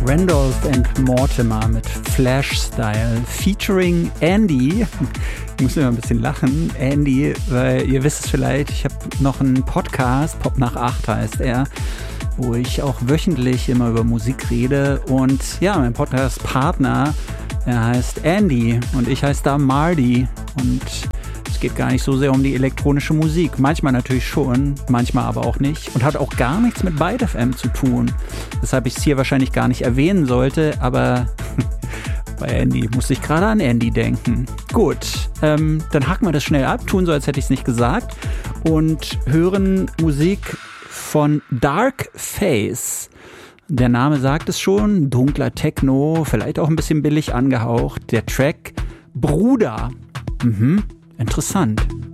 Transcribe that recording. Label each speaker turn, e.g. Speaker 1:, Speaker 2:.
Speaker 1: Randolph and Mortimer mit Flash Style featuring Andy. Ich muss immer ein bisschen lachen, Andy, weil ihr wisst es vielleicht, ich habe noch einen Podcast, Pop nach 8 heißt er, wo ich auch wöchentlich immer über Musik rede. Und ja, mein Podcast-Partner, er heißt Andy und ich heiße da Marty. Und es geht gar nicht so sehr um die elektronische Musik. Manchmal natürlich schon, manchmal aber auch nicht. Und hat auch gar nichts mit Byte FM zu tun. Weshalb ich es hier wahrscheinlich gar nicht erwähnen sollte. Aber bei Andy musste ich gerade an Andy denken. Gut, dann hacken wir das schnell ab, tun so, als hätte ich es nicht gesagt. Und hören Musik von Dark Face. Der Name sagt es schon, dunkler Techno, vielleicht auch ein bisschen billig angehaucht. Der Track Bruder. Interessant.